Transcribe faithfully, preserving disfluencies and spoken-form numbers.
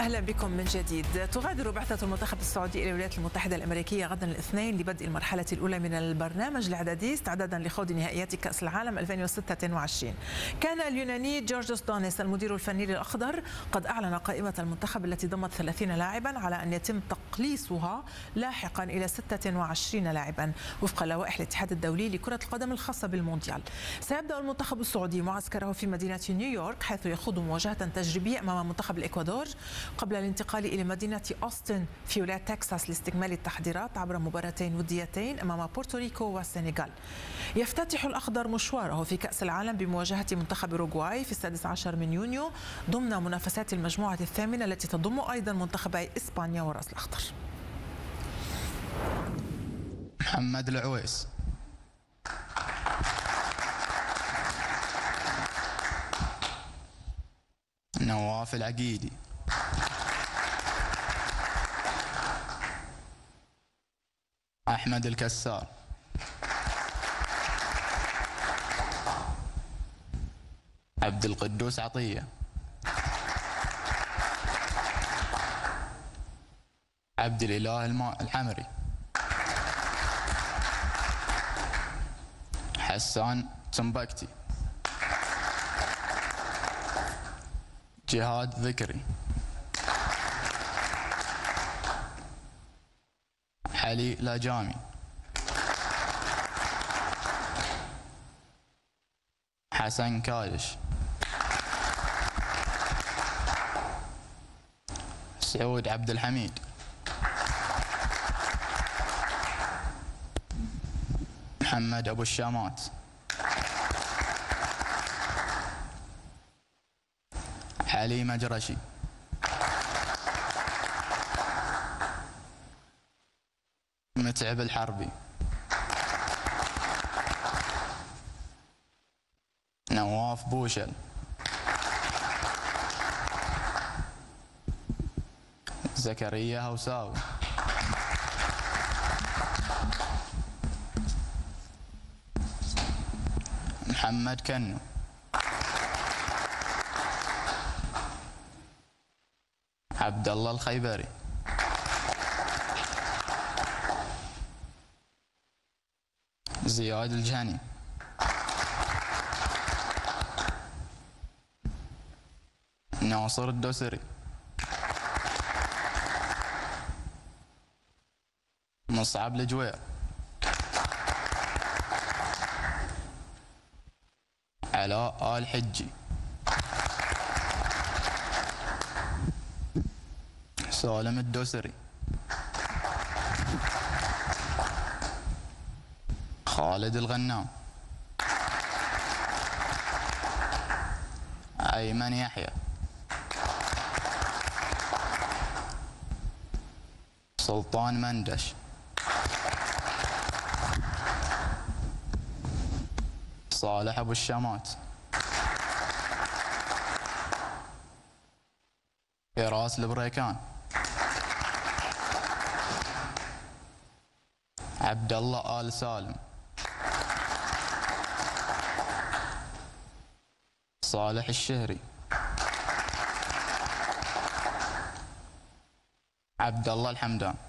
أهلا بكم من جديد. تغادر بعثة المنتخب السعودي إلى الولايات المتحدة الأمريكية غدا الاثنين لبدء المرحلة الأولى من البرنامج الإعدادي استعدادا لخوض نهائيات كأس العالم ألفين وستة وعشرين. كان اليوناني جورجوس دونيس المدير الفني للأخضر قد أعلن قائمة المنتخب التي ضمت ثلاثين لاعبا على أن يتم تقليصها لاحقا إلى ستة وعشرين لاعبا وفق لوائح الاتحاد الدولي لكرة القدم الخاصة بالمونديال. سيبدأ المنتخب السعودي معسكره في مدينة نيويورك حيث يخوض مواجهة تجريبية أمام منتخب الإكوادور قبل الانتقال إلى مدينة أوستن في ولاية تكساس لاستكمال التحضيرات عبر مباراتين وديتين أمام بورتوريكو والسنغال. يفتتح الأخضر مشواره في كأس العالم بمواجهة منتخب أوروغواي في السادس عشر من يونيو ضمن منافسات المجموعة الثامنة التي تضم أيضا منتخبي إسبانيا والرأس الأخضر. محمد العويس، نواف العقيدي، أحمد الكسار، عبد القدوس عطية، عبد الإله الحمري، حسان تنبكتي، جهاد ذكري، علي لاجامي، حسن كايش، سعود عبد الحميد، محمد أبو الشامات، علي مجرشي، متعب الحربي، نواف بوشل، زكريا هوساوي، محمد كنو، عبد الله الخيبري، زياد الجهني، ناصر الدوسري، مصعب الجوير، علاء آل حجي، سالم الدوسري، خالد الغنام، أيمن يحيى، سلطان مندش، صالح أبو الشامات، فراس البريكان، عبد الله آل سالم، صالح الشهري، عبد الله الحمدان.